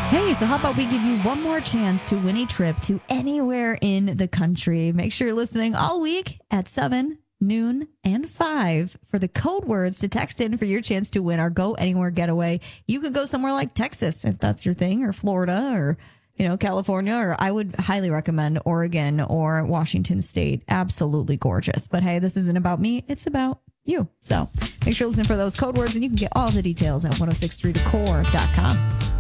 Hey, so how about we give you one more chance to win a trip to anywhere in the country? Make sure you're listening all week at 7, noon, and 5 for the code words to text in for your chance to win our Go Anywhere getaway. You could go somewhere like Texas if that's your thing, or Florida, or California, or I would highly recommend Oregon or Washington State. Absolutely gorgeous. But hey, this isn't about me. It's about you. So make sure you listen for those code words, and you can get all the details at 1063thecore.com.